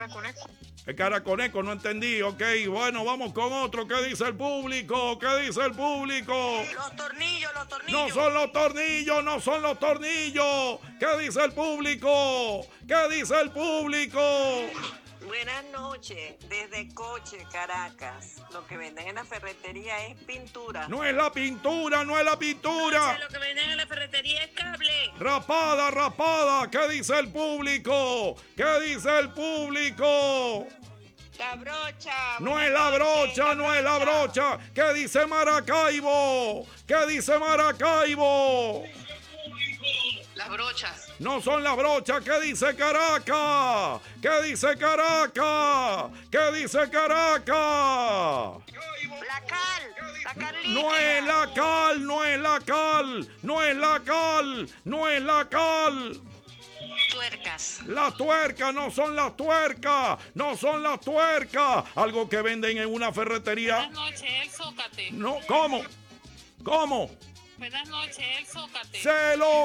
El caraconeco, no entendí. Ok, bueno, vamos con otro. ¿Qué dice el público? ¿Qué dice el público? Los tornillos. No son los tornillos, no son los tornillos. ¿Qué dice el público? ¿Qué dice el público? Buenas noches, desde Coche, Caracas. Lo que venden en la ferretería es pintura. No es la pintura, no es la pintura. Lo que venden en la ferretería es cable. Rapada, rapada. ¿Qué dice el público? ¿Qué dice el público? La brocha. No es la brocha, no es la brocha. ¿Qué dice Maracaibo? ¿Qué dice Maracaibo? Las brochas. No son las brochas. ¿Qué dice Caracas? ¿Qué dice Caracas? ¿Qué dice Caracas? La cal. La cal líquida. No es la cal, no es la cal, no es la cal, no es la cal. Tuercas. Las tuercas, no son las tuercas, no son las tuercas. Algo que venden en una ferretería. Buenas noches, el zócate. No, ¿cómo? ¿Cómo? Buenas noches, el zócate. ¡Se lo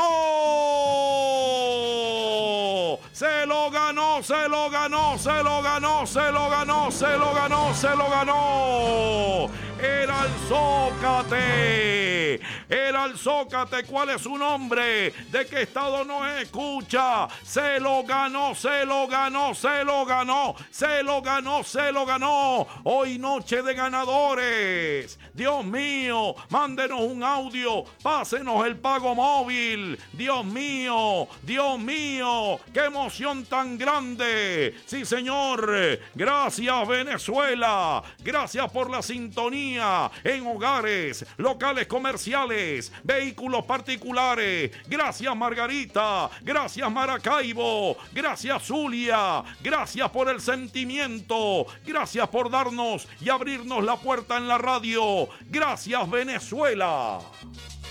ganó! ¡Se lo ganó! ¡Se lo ganó! ¡Se lo ganó! ¡Se lo ganó! ¡Se lo ganó! ¡Se lo ganó! Era el Zócate. Era el Zócate. ¿Cuál es su nombre? ¿De qué estado nos escucha? Se lo ganó, se lo ganó, se lo ganó, se lo ganó, se lo ganó. Hoy noche de ganadores. Dios mío, mándenos un audio, pásenos el pago móvil. Dios mío, qué emoción tan grande. Sí, señor. Gracias, Venezuela. Gracias por la sintonía en hogares, locales comerciales, vehículos particulares. Gracias, Margarita. Gracias, Maracaibo. Gracias, Zulia. Gracias por el sentimiento. Gracias por darnos y abrirnos la puerta en la radio. Gracias, Venezuela.